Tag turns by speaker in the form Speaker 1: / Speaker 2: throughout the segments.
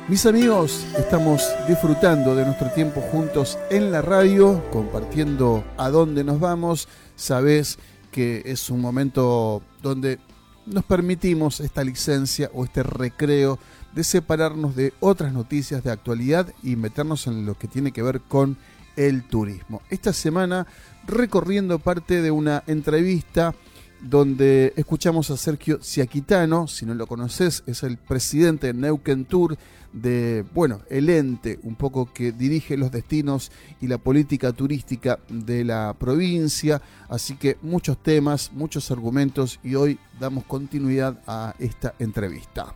Speaker 1: Mis amigos, estamos disfrutando de nuestro tiempo juntos en la radio, compartiendo a dónde nos vamos. Sabés que es un momento donde nos permitimos esta licencia o este recreo de separarnos de otras noticias de actualidad y meternos en lo que tiene que ver con el turismo. Esta semana recorriendo parte de una entrevista donde escuchamos a Sergio Ziakitano. Si no lo conoces, es el presidente de Neuquén Tour, de, el ente un poco que dirige los destinos y la política turística de la provincia. Así que muchos temas, muchos argumentos, y hoy damos continuidad a esta entrevista.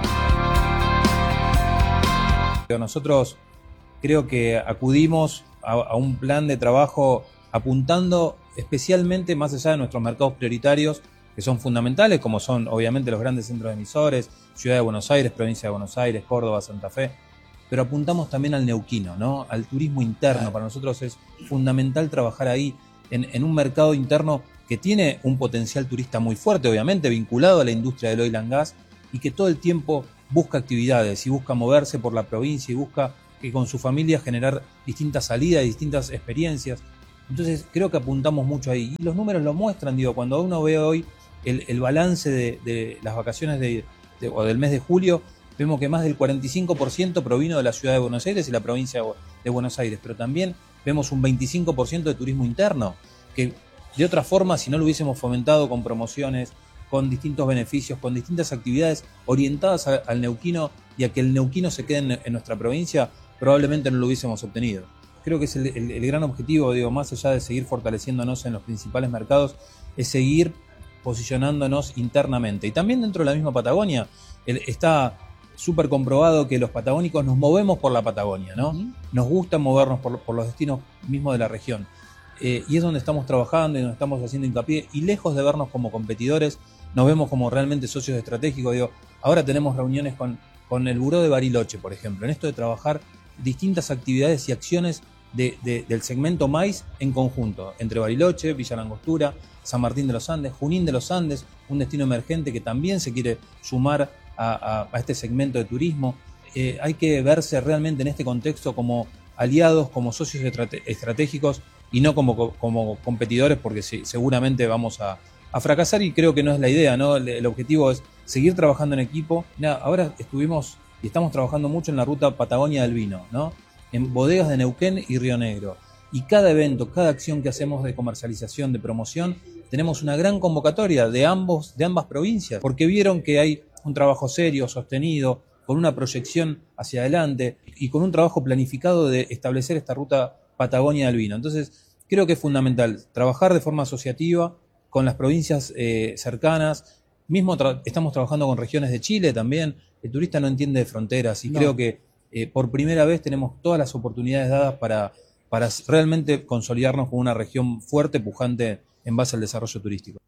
Speaker 2: Nosotros creo que acudimos a un plan de trabajo apuntando especialmente más allá de nuestros mercados prioritarios, que son fundamentales, como son obviamente los grandes centros emisores, Ciudad de Buenos Aires, Provincia de Buenos Aires, Córdoba, Santa Fe, pero apuntamos también al neuquino, ¿no? Al turismo interno. Para nosotros es fundamental trabajar ahí en un mercado interno que tiene un potencial turista muy fuerte, obviamente vinculado a la industria del oil and gas, y que todo el tiempo busca actividades y busca moverse por la provincia y busca que con su familia generar distintas salidas y distintas experiencias. Entonces creo que apuntamos mucho ahí. Y los números lo muestran, cuando uno ve hoy el balance de las vacaciones o del mes de julio, vemos que más del 45% provino de la Ciudad de Buenos Aires y la provincia de Buenos Aires, pero también vemos un 25% de turismo interno, que de otra forma, si no lo hubiésemos fomentado con promociones, con distintos beneficios, con distintas actividades orientadas al neuquino y a que el neuquino se quede en nuestra provincia, probablemente no lo hubiésemos obtenido. Creo que es el gran objetivo, más allá de seguir fortaleciéndonos en los principales mercados, es seguir posicionándonos internamente. Y también dentro de la misma Patagonia, está súper comprobado que los patagónicos nos movemos por la Patagonia, ¿no? Uh-huh. Nos gusta movernos por los destinos mismos de la región. Y es donde estamos trabajando y donde estamos haciendo hincapié. Y lejos de vernos como competidores, nos vemos como realmente socios estratégicos. Ahora tenemos reuniones con el Buró de Bariloche, por ejemplo, en esto de trabajar distintas actividades y acciones del segmento maíz en conjunto, entre Bariloche, Villa Langostura, San Martín de los Andes, Junín de los Andes, un destino emergente que también se quiere sumar a este segmento de turismo. Hay que verse realmente en este contexto como aliados, como socios estratégicos y no como competidores, porque seguramente vamos a fracasar, y creo que no es la idea, ¿no? El objetivo es seguir trabajando en equipo. Ahora estuvimos y estamos trabajando mucho en la ruta Patagonia del Vino, ¿no? En bodegas de Neuquén y Río Negro. Y cada evento, cada acción que hacemos de comercialización, de promoción, tenemos una gran convocatoria de ambas provincias, porque vieron que hay un trabajo serio, sostenido, con una proyección hacia adelante y con un trabajo planificado de establecer esta ruta Patagonia del Vino. Entonces, creo que es fundamental trabajar de forma asociativa con las provincias cercanas. Estamos trabajando con regiones de Chile también. El turista no entiende de fronteras y creo que por primera vez tenemos todas las oportunidades dadas para realmente consolidarnos como una región fuerte, pujante en base al desarrollo turístico.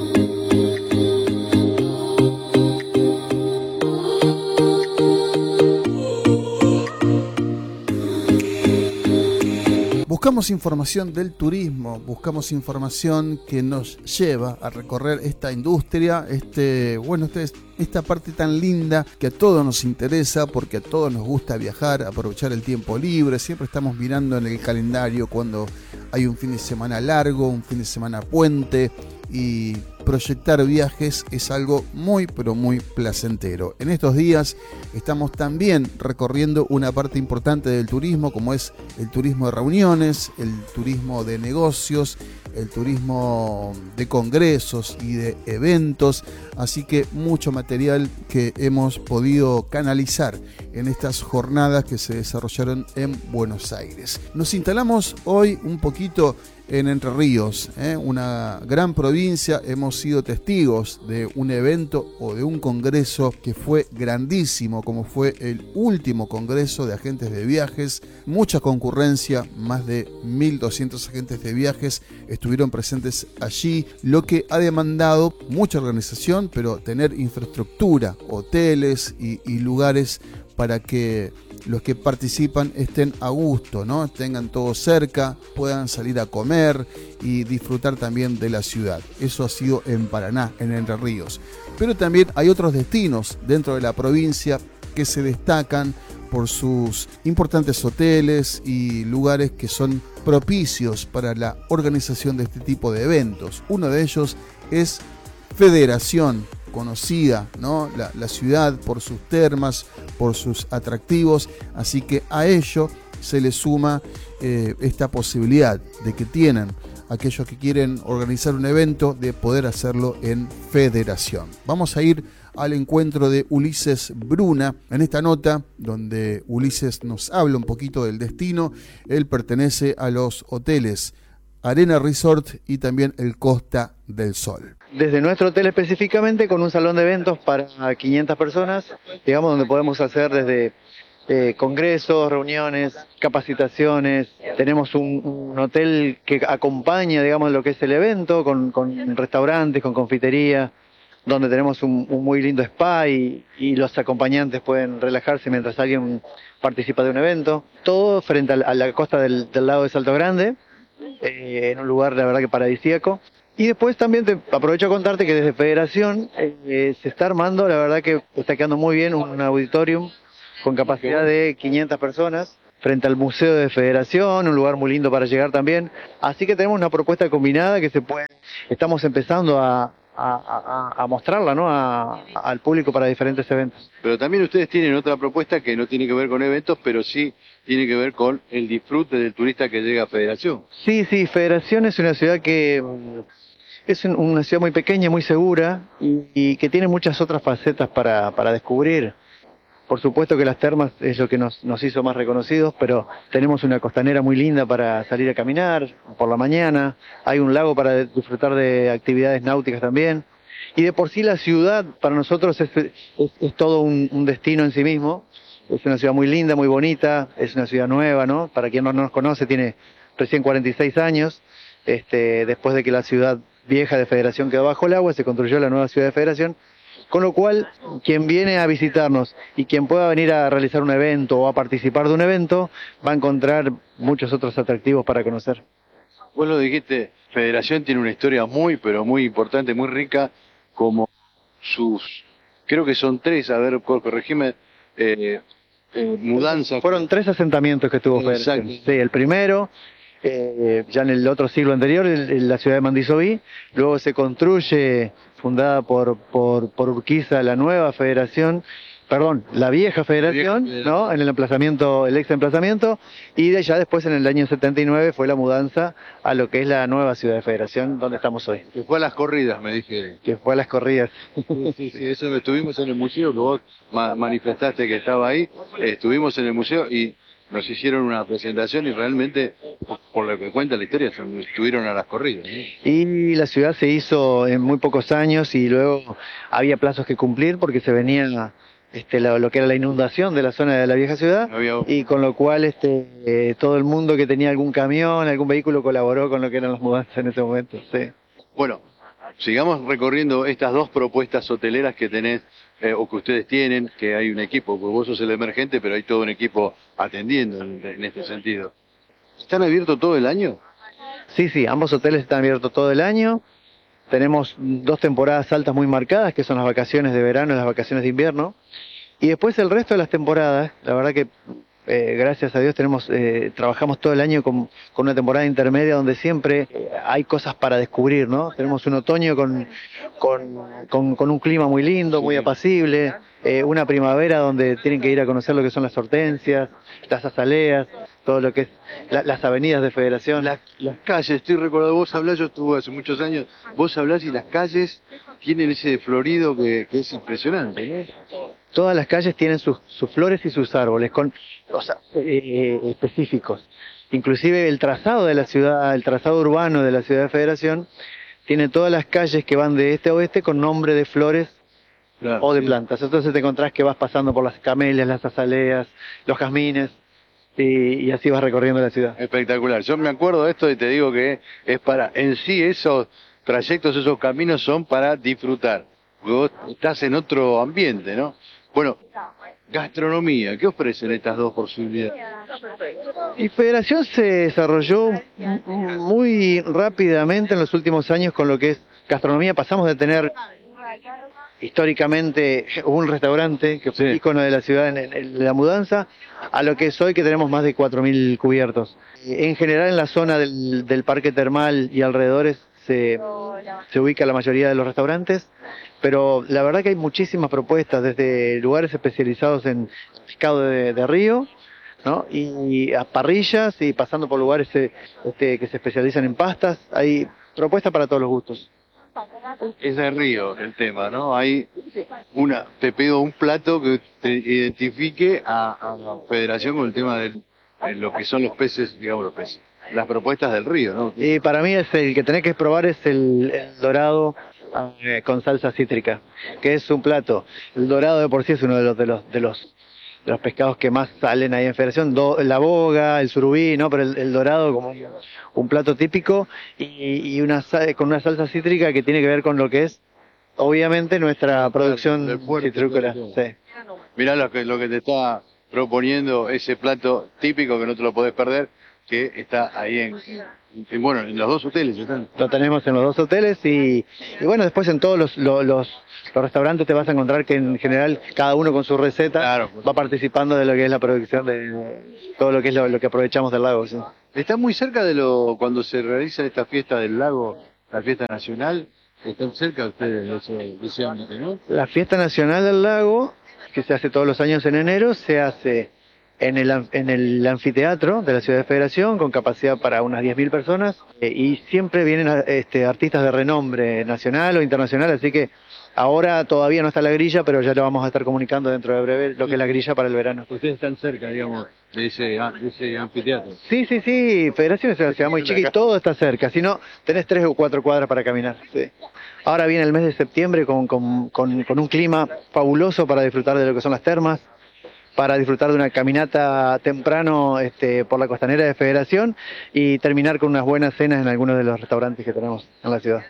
Speaker 1: Buscamos información del turismo, buscamos información que nos lleva a recorrer esta industria, esta parte tan linda que a todos nos interesa, porque a todos nos gusta viajar, aprovechar el tiempo libre. Siempre estamos mirando en el calendario cuando hay un fin de semana largo, un fin de semana puente, y proyectar viajes es algo muy pero muy placentero. En estos días estamos también recorriendo una parte importante del turismo, como es el turismo de reuniones, el turismo de negocios, el turismo de congresos y de eventos, así que mucho material que hemos podido canalizar en estas jornadas que se desarrollaron en Buenos Aires. Nos instalamos hoy un poquito en Entre Ríos, una gran provincia. Hemos sido testigos de un evento o de un congreso que fue grandísimo, como fue el último congreso de agentes de viajes. Mucha concurrencia, más de 1.200 agentes de viajes estuvieron presentes allí, lo que ha demandado mucha organización, pero tener infraestructura, hoteles y lugares para que los que participan estén a gusto, ¿no? Tengan todo cerca, puedan salir a comer y disfrutar también de la ciudad. Eso ha sido en Paraná, en Entre Ríos. Pero también hay otros destinos dentro de la provincia que se destacan por sus importantes hoteles y lugares que son propicios para la organización de este tipo de eventos. Uno de ellos es Federación, conocida, ¿no? La ciudad por sus termas, por sus atractivos, así que a ello se le suma esta posibilidad de que tienen aquellos que quieren organizar un evento de poder hacerlo en Federación. Vamos a ir al encuentro de Ulises Bruna en esta nota donde Ulises nos habla un poquito del destino. Él pertenece a los hoteles Arena Resort y también el Costa del Sol.
Speaker 3: Desde nuestro hotel específicamente, con un salón de eventos para 500 personas, digamos, donde podemos hacer desde congresos, reuniones, capacitaciones. Tenemos un hotel que acompaña, digamos, lo que es el evento, con restaurantes, con confitería, donde tenemos un muy lindo spa y los acompañantes pueden relajarse mientras alguien participa de un evento. Todo frente a la costa del lago de Salto Grande, en un lugar, la verdad, que paradisíaco. Y después también aprovecho a contarte que desde Federación se está armando, la verdad que está quedando muy bien, un auditorium con capacidad de 500 personas frente al Museo de Federación, un lugar muy lindo para llegar también. Así que tenemos una propuesta combinada que estamos empezando a mostrarla, ¿no? al público para diferentes eventos.
Speaker 4: Pero también ustedes tienen otra propuesta que no tiene que ver con eventos, pero sí tiene que ver con el disfrute del turista que llega a Federación.
Speaker 3: Sí, Federación es una ciudad que es una ciudad muy pequeña, muy segura y que tiene muchas otras facetas para descubrir. Por supuesto que las termas es lo que nos hizo más reconocidos, pero tenemos una costanera muy linda para salir a caminar por la mañana, hay un lago para disfrutar de actividades náuticas también, y de por sí la ciudad para nosotros es todo un destino en sí mismo. Es una ciudad muy linda, muy bonita, es una ciudad nueva, ¿no? Para quien no nos conoce, tiene recién 46 años, después de que la ciudad vieja de Federación quedó bajo el agua, se construyó la nueva ciudad de Federación. Con lo cual, quien viene a visitarnos y quien pueda venir a realizar un evento o a participar de un evento, va a encontrar muchos otros atractivos para conocer.
Speaker 4: Vos lo dijiste, Federación tiene una historia muy, pero muy importante, muy rica, como creo que son 3, a ver, corregime, mudanzas.
Speaker 3: Fueron 3 asentamientos que tuvo Federación. Sí, el primero, ya en el otro siglo anterior, en la ciudad de Mandisoví, luego se construye, fundada por Urquiza, la nueva Federación, la vieja Federación, ¿no? En el ex emplazamiento, y de allá después en el año 79 fue la mudanza a lo que es la nueva ciudad de Federación, donde estamos hoy.
Speaker 4: Que fue a las corridas, me dije.
Speaker 3: Que fue a las corridas.
Speaker 4: Sí, eso estuvimos en el museo, que vos manifestaste que estaba ahí, estuvimos en el museo y nos hicieron una presentación y realmente, por lo que cuenta la historia, estuvieron a las corridas, ¿no? Y
Speaker 3: la ciudad se hizo en muy pocos años y luego había plazos que cumplir porque se venía lo que era la inundación de la zona de la vieja ciudad, y con lo cual todo el mundo que tenía algún camión, algún vehículo colaboró con lo que eran las mudanzas en ese momento. Sí.
Speaker 4: Bueno, sigamos recorriendo estas 2 propuestas hoteleras que tenés, o que ustedes tienen, que hay un equipo, porque vos sos el emergente, pero hay todo un equipo atendiendo en este sentido. ¿Están abiertos todo el año?
Speaker 3: Sí, ambos hoteles están abiertos todo el año. Tenemos 2 temporadas altas muy marcadas, que son las vacaciones de verano y las vacaciones de invierno. Y después el resto de las temporadas, la verdad que gracias a Dios trabajamos todo el año con una temporada intermedia donde siempre hay cosas para descubrir, ¿no? Tenemos un otoño con un clima muy lindo, muy apacible, una primavera donde tienen que ir a conocer lo que son las hortensias, las azaleas, todo lo que es las avenidas de Federación.
Speaker 4: Las calles, estoy recordando, vos hablás, yo estuve hace muchos años, vos hablás y las calles tienen ese florido que es impresionante, ¿no?
Speaker 3: Todas las calles tienen sus flores y sus árboles específicos. Inclusive el trazado de la ciudad, el trazado urbano de la ciudad de Federación, tiene todas las calles que van de este a oeste con nombre de flores, claro, o de plantas. Entonces te encontrás que vas pasando por las camelias, las azaleas, los jazmines, y así vas recorriendo la ciudad.
Speaker 4: Espectacular. Yo me acuerdo de esto y te digo que en sí esos trayectos, esos caminos son para disfrutar. Vos estás en otro ambiente, ¿no? Bueno, gastronomía, ¿qué ofrecen estas 2 posibilidades?
Speaker 3: Y Federación se desarrolló muy rápidamente en los últimos años con lo que es gastronomía. Pasamos de tener históricamente hubo un restaurante que fue
Speaker 4: Sí.
Speaker 3: ícono de la ciudad en la mudanza, a lo que es hoy que tenemos más de 4.000 cubiertos. En general en la zona del parque termal y alrededores se ubica la mayoría de los restaurantes, pero la verdad que hay muchísimas propuestas, desde lugares especializados en pescado de río, ¿no? Y a parrillas y pasando por lugares que se especializan en pastas. Hay propuestas para todos los gustos.
Speaker 4: Es de río el tema, ¿no? Te pido un plato que te identifique a la federación con el tema de lo que son los peces, digamos los peces. Las propuestas del río, ¿no?
Speaker 3: Y para mí es el que tenés que probar es el dorado con salsa cítrica, que es un plato. El dorado de por sí es uno de los pescados que más salen ahí en Federación, la boga, el surubí, ¿no? Pero el dorado como un plato típico y con una salsa cítrica que tiene que ver con lo que es, obviamente, nuestra producción
Speaker 4: del puerto,
Speaker 3: citrícola.
Speaker 4: todo.
Speaker 3: Sí.
Speaker 4: Mirá lo que te está proponiendo ese plato típico que no te lo podés perder, que está ahí en los dos hoteles. ¿Están?
Speaker 3: Lo tenemos en los dos hoteles y bueno, después en todos los restaurantes te vas a encontrar que en general cada uno con su receta
Speaker 4: Claro.
Speaker 3: va participando de lo que es la producción de todo lo que es lo que aprovechamos del lago. ¿Sí?
Speaker 4: Está muy cerca cuando se realiza esta fiesta del lago, la fiesta nacional, están cerca ustedes de ese ámbito, ¿no?
Speaker 3: La fiesta nacional del lago, que se hace todos los años en enero, se hace en el anfiteatro de la Ciudad de Federación, con capacidad para unas 10.000 personas, y siempre vienen artistas de renombre nacional o internacional, así que ahora todavía no está la grilla, pero ya lo vamos a estar comunicando dentro de breve lo que es la grilla para el verano.
Speaker 4: Ustedes están cerca, digamos, de ese anfiteatro.
Speaker 3: Sí, Federación es una ciudad muy chica y todo está cerca, si no, tenés 3 o 4 cuadras para caminar. Sí. Ahora viene el mes de septiembre con un clima fabuloso para disfrutar de lo que son las termas, para disfrutar de una caminata temprano por la costanera de Federación y terminar con unas buenas cenas en algunos de los restaurantes que tenemos en la ciudad.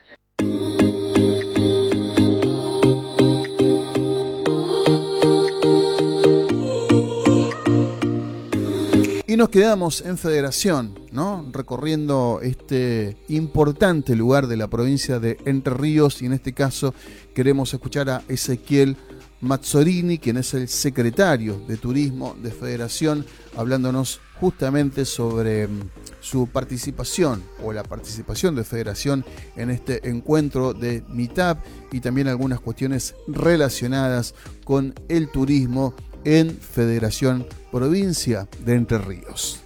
Speaker 1: Y nos quedamos en Federación, ¿no? Recorriendo este importante lugar de la provincia de Entre Ríos, y en este caso queremos escuchar a Ezequiel Mazzorini, quien es el secretario de Turismo de Federación, hablándonos justamente sobre su participación o la participación de Federación en este encuentro de Meetup y también algunas cuestiones relacionadas con el turismo en Federación Provincia de Entre Ríos.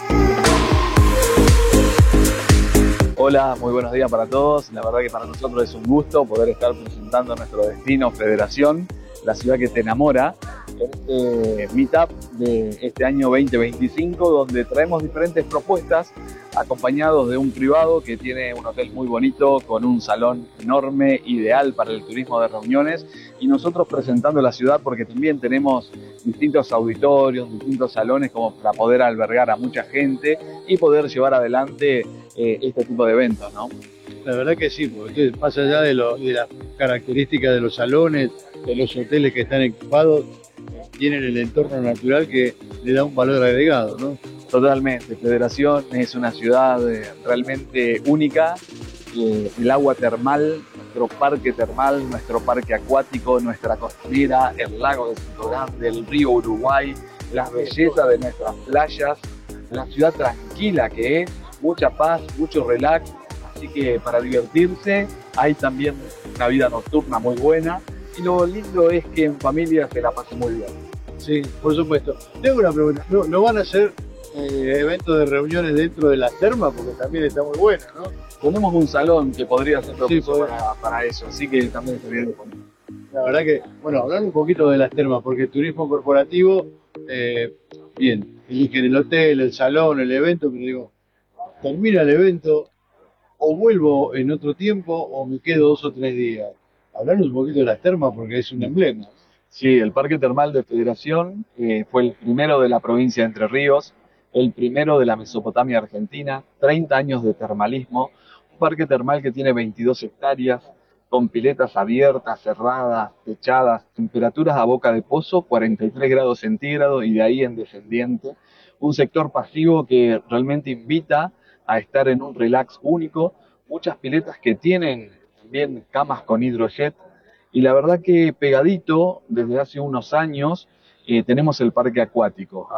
Speaker 5: Hola, muy buenos días para todos. La verdad que para nosotros es un gusto poder estar presentando nuestro destino Federación, la ciudad que te enamora, en este Meetup de este año 2025, donde traemos diferentes propuestas acompañados de un privado que tiene un hotel muy bonito con un salón enorme, ideal para el turismo de reuniones, y nosotros presentando la ciudad porque también tenemos distintos auditorios, distintos salones como para poder albergar a mucha gente y poder llevar adelante este tipo de eventos, ¿no?
Speaker 6: La verdad que sí, porque más allá de las características de los salones, de los hoteles que están equipados, tienen el entorno natural que le da un valor agregado, ¿no?
Speaker 5: Totalmente, Federación es una ciudad realmente única, el agua termal, nuestro parque termal, nuestro parque acuático, nuestra costanera, el lago de Santo Grande, el río Uruguay, las bellezas de nuestras playas, la ciudad tranquila que es, mucha paz, mucho relax, así que para divertirse hay también una vida nocturna muy buena y lo lindo es que en familia se la pasa muy bien.
Speaker 6: Sí, por supuesto. Tengo una pregunta, ¿no van a hacer eventos de reuniones dentro de la terma? Porque también está muy bueno, ¿no?
Speaker 5: Tenemos un salón que podría ser propicio
Speaker 6: Sí,
Speaker 5: para eso, así que también estaría disponible.
Speaker 6: La verdad que, bueno, hablar un poquito de las termas, porque el turismo corporativo, bien, eligen el hotel, el salón, el evento, pero digo, termina el evento, o vuelvo en otro tiempo, o me quedo 2 o 3 días. Hablar un poquito de las termas, porque es un emblema.
Speaker 5: Sí, el Parque Termal de Federación fue el primero de la provincia de Entre Ríos, el primero de la Mesopotamia Argentina, 30 años de termalismo, un parque termal que tiene 22 hectáreas, con piletas abiertas, cerradas, techadas, temperaturas a boca de pozo, 43 grados centígrados y de ahí en descendiente, un sector pasivo que realmente invita a estar en un relax único, muchas piletas que tienen también camas con hidrojet, Y la verdad que pegadito, desde hace unos años, tenemos el parque acuático.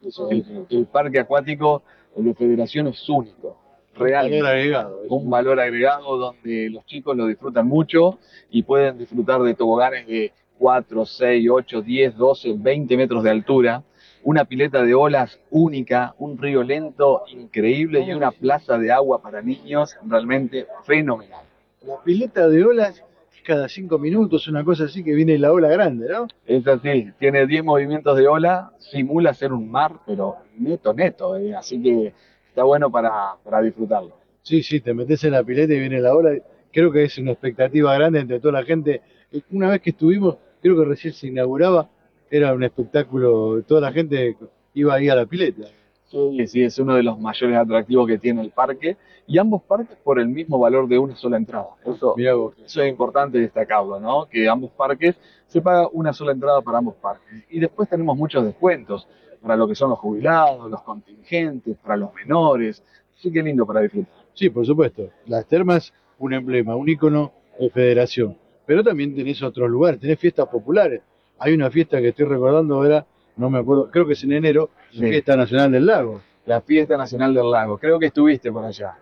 Speaker 5: El parque acuático de Federación es único, real.
Speaker 6: Valor agregado.
Speaker 5: Un valor agregado donde los chicos lo disfrutan mucho y pueden disfrutar de toboganes de 4, 6, 8, 10, 12, 20 metros de altura, una pileta de olas única, un río lento increíble y una plaza de agua para niños realmente fenomenal.
Speaker 6: La pileta de olas es cada 5 minutos, una cosa así que viene la ola grande, ¿no?
Speaker 5: Es así, tiene 10 movimientos de ola, simula ser un mar, pero neto, así que está bueno para disfrutarlo.
Speaker 6: Sí, sí, te metes en la pileta y viene la ola. Creo que es una expectativa grande entre toda la gente. Una vez que estuvimos, creo que recién se inauguraba, era un espectáculo, toda la gente iba ahí a la pileta.
Speaker 5: Sí, es uno de los mayores atractivos que tiene el parque, y ambos parques por el mismo valor de una sola entrada.
Speaker 6: Mirá vos.
Speaker 5: Eso es importante destacarlo, ¿no? Que ambos parques se paga una sola entrada para ambos parques. Y después tenemos muchos descuentos para lo que son los jubilados, los contingentes, para los menores. Así que lindo para disfrutar.
Speaker 6: Sí, por supuesto. Las termas, un emblema, un ícono de Federación. Pero también tenés otros lugares, tenés fiestas populares. Hay una fiesta que estoy recordando ahora, no me acuerdo, creo que es en enero, la
Speaker 5: Sí.
Speaker 6: Fiesta Nacional del Lago.
Speaker 5: La Fiesta Nacional del Lago. Creo que estuviste por allá.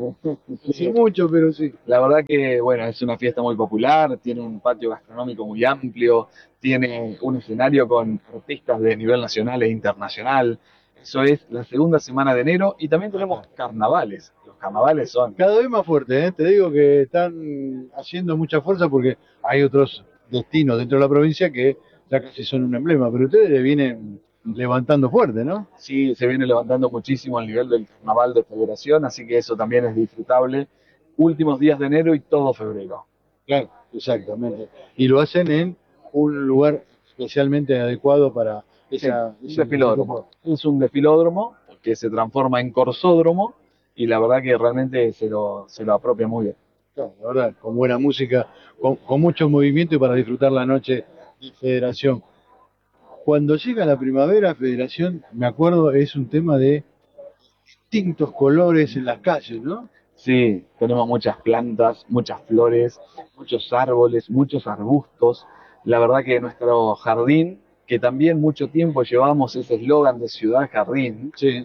Speaker 6: Sí, mucho, pero sí.
Speaker 5: La verdad que, bueno, es una fiesta muy popular, tiene un patio gastronómico muy amplio, tiene un escenario con artistas de nivel nacional e internacional. Eso es la segunda semana de enero, y también tenemos carnavales. Los carnavales son...
Speaker 6: Cada vez más fuerte, ¿eh? Te digo que están haciendo mucha fuerza porque hay otros destinos dentro de la provincia que ya casi son un emblema, pero ustedes le vienen levantando fuerte, ¿no?
Speaker 5: Sí, se viene levantando muchísimo el nivel del carnaval de Federación, así que eso también es disfrutable. Últimos días de enero y todo febrero.
Speaker 6: Claro, exactamente. Y lo hacen en un lugar especialmente adecuado para
Speaker 5: Un
Speaker 6: ese
Speaker 5: desfilódromo. Es un desfilódromo que se transforma en corsódromo, y la verdad que realmente se lo apropia muy bien.
Speaker 6: Claro, la verdad, con buena música, con mucho movimiento y para disfrutar la noche de Federación. Cuando llega la primavera, Federación, me acuerdo, es un tema de distintos colores en las calles, ¿no?
Speaker 5: Sí, tenemos muchas plantas, muchas flores, muchos árboles, muchos arbustos. La verdad que nuestro jardín, que también mucho tiempo llevamos ese eslogan de Ciudad Jardín,
Speaker 6: Sí.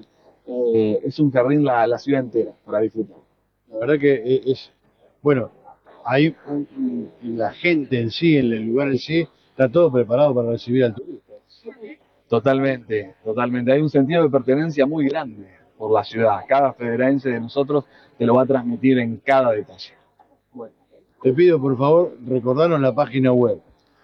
Speaker 5: es un jardín la ciudad entera para disfrutar.
Speaker 6: La verdad que es, bueno, hay la gente en sí, en el lugar en sí, está todo preparado para recibir al turista.
Speaker 5: Totalmente. Hay un sentido de pertenencia muy grande por la ciudad. Cada federaense de nosotros te lo va a transmitir en cada detalle.
Speaker 6: Te pido, por favor, recordarnos la página web.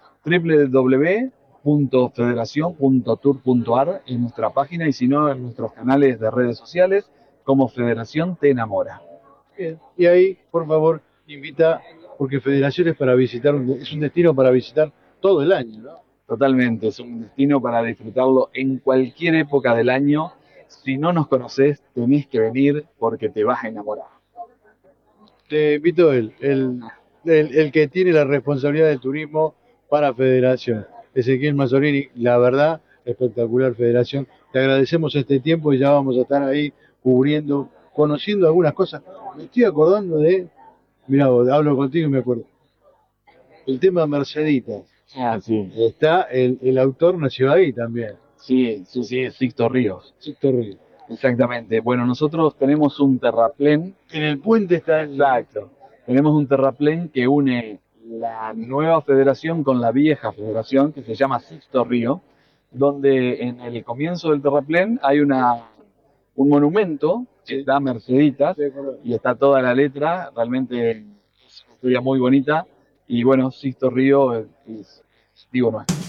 Speaker 5: www.federacion.tour.ar es nuestra página, y si no, en nuestros canales de redes sociales como Federación Te Enamora.
Speaker 6: Bien. Y ahí, por favor, invita, porque Federación es para visitar, es un destino para visitar todo el año, ¿no?
Speaker 5: Totalmente, es un destino para disfrutarlo en cualquier época del año. Si no nos conocés, tenés que venir porque te vas a enamorar.
Speaker 6: Te invito el que tiene la responsabilidad del turismo para Federación, Ezequiel Mazzorini. La verdad, espectacular Federación. Te agradecemos este tiempo y ya vamos a estar ahí cubriendo, conociendo algunas cosas. Me estoy acordando mirá, hablo contigo y me acuerdo. El tema Merceditas.
Speaker 5: Ah, sí.
Speaker 6: Está el autor nació ahí también,
Speaker 5: Sí, Sixto Ríos.
Speaker 6: Sixto Ríos.
Speaker 5: Exactamente. Bueno, nosotros tenemos un terraplén.
Speaker 6: En el puente está
Speaker 5: Exacto. Tenemos un terraplén que une la nueva federación con la vieja federación, que se llama Sixto Río, donde en el comienzo del terraplén hay un monumento que está Merceditas, y está toda la letra. Realmente es una historia muy bonita, y bueno, Sixto Río es digo nuestro.